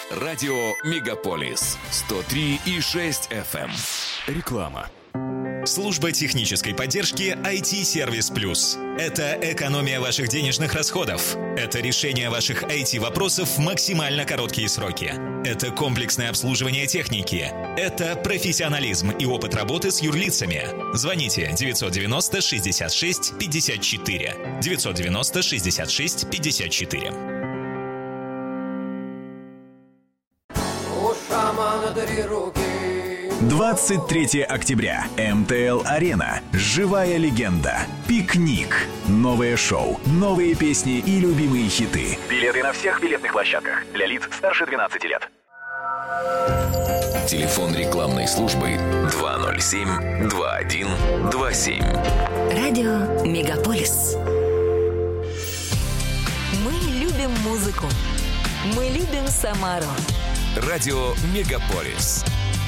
Радио Мегаполис 103,6 FM. Реклама. Служба технической поддержки IT-сервис Плюс. Это экономия ваших денежных расходов. Это решение ваших IT-вопросов в максимально короткие сроки. Это комплексное обслуживание техники. Это профессионализм и опыт работы с юрлицами. Звоните 990 66 54. 990 66 54. У шамана 3 руки. 23 октября. МТЛ-арена. Живая легенда. Пикник. Новое шоу. Новые песни и любимые хиты. Билеты на всех билетных площадках. Для лиц старше 12 лет. Телефон рекламной службы 207-2127. Радио Мегаполис. Мы любим музыку. Мы любим Самару. Радио Мегаполис.